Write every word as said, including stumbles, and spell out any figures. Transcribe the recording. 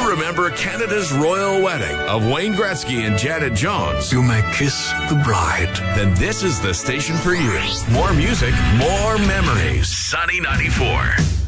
you remember Canada's royal wedding of Wayne Gretzky and Janet Jones, You may kiss the bride. then this is the station for you. More music, more memories. Sunny ninety-four.